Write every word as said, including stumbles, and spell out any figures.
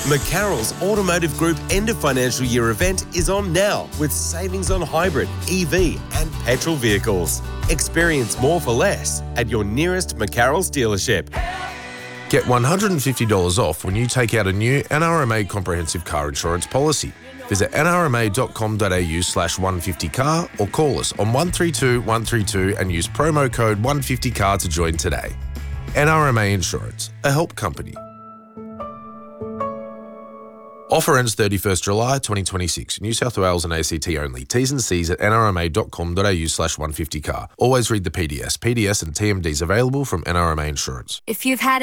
McCarroll's Automotive Group end of financial year event is on now with savings on hybrid, E V and petrol vehicles. Experience more for less at your nearest McCarroll's dealership. Get one hundred fifty dollars off when you take out a new N R M A comprehensive car insurance policy. Visit nrma.com.au slash 150car or call us on one three two one three two and use promo code one fifty car to join today. N R M A Insurance, a help company. Offer ends thirty-first July twenty twenty-six. New South Wales and A C T only. T's and C's at nrma.com.au slash 150car. Always read the P D S. P D S and T M Ds available from N R M A Insurance. If you've had